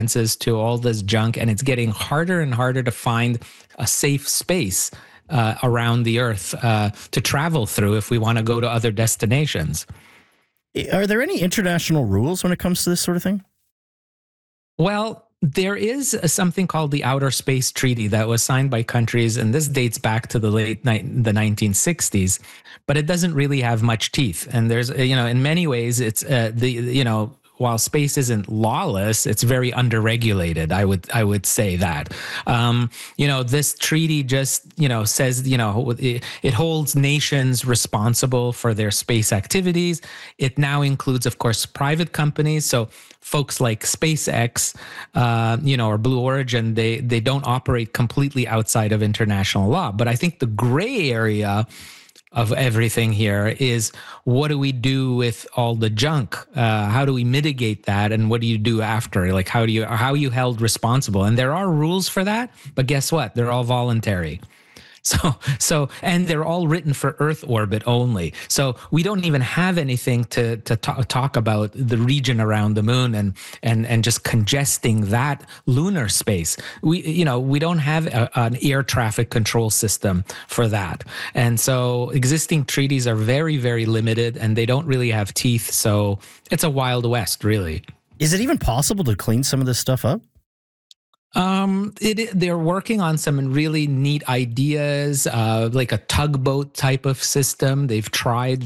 to all this junk, and it's getting harder and harder to find a safe space around the Earth to travel through if we want to go to other destinations. Are there any international rules when it comes to this sort of thing? Well, there is something called the Outer Space Treaty that was signed by countries, and this dates back to the the 1960s, but it doesn't really have much teeth. And there's, in many ways, it's while space isn't lawless, it's very underregulated. I would say that. This treaty just says it holds nations responsible for their space activities. It now includes, of course, private companies. So folks like SpaceX, or Blue Origin, they don't operate completely outside of international law. But I think the gray area of everything here is, what do we do with all the junk? How do we mitigate that? And what do you do after? Like, how are you held responsible? And there are rules for that, but guess what? They're all voluntary. So, and they're all written for Earth orbit only. So we don't even have anything to talk about the region around the moon and just congesting that lunar space. We don't have an air traffic control system for that. And so existing treaties are very, very limited, and they don't really have teeth. So it's a Wild West, really. Is it even possible to clean some of this stuff up? They're working on some really neat ideas, like a tugboat type of system. They've tried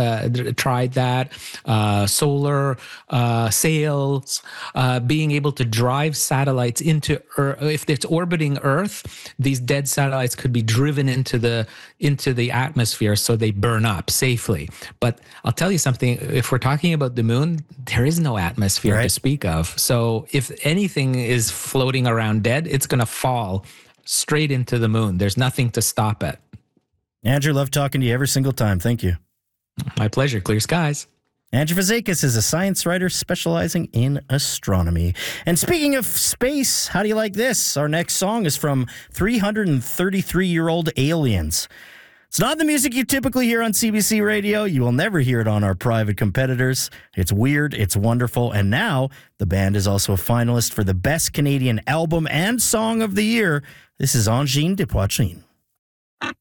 that, solar sails, being able to drive satellites into Earth. If it's orbiting Earth, these dead satellites could be driven into the atmosphere so they burn up safely. But I'll tell you something, if we're talking about the moon, there is no atmosphere to speak of. So if anything is floating around dead, it's going to fall straight into the moon. There's nothing to stop it. Andrew, love talking to you every single time. Thank you. My pleasure. Clear skies. Andrew Fazekas is a science writer specializing in astronomy. And speaking of space, how do you like this? Our next song is from 333-year-old Aliens. It's not the music you typically hear on CBC Radio. You will never hear it on our private competitors. It's weird, it's wonderful, and now the band is also a finalist for the Best Canadian Album and Song of the Year. This is Angine de Poitrine.